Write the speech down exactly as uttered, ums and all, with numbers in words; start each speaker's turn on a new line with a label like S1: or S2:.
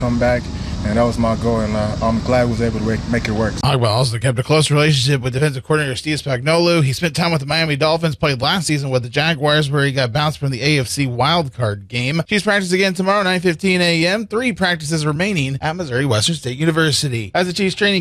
S1: come back, and that was my goal, and uh, I'm glad I was able to make it work.
S2: Ogba also kept a close relationship with defensive coordinator Steve Spagnuolo. He spent time with the Miami Dolphins, played last season with the Jaguars, where he got bounced from the A F C wildcard game. She's practicing again tomorrow, nine fifteen a.m. Three practices remaining at Missouri Western State University. As the Chiefs training